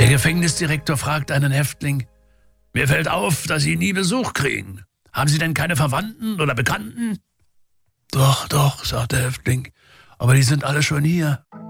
Gefängnisdirektor fragt einen Häftling: Mir fällt auf, dass Sie nie Besuch kriegen. Haben Sie denn keine Verwandten oder Bekannten? Doch, sagt der Häftling, aber die sind alle schon hier.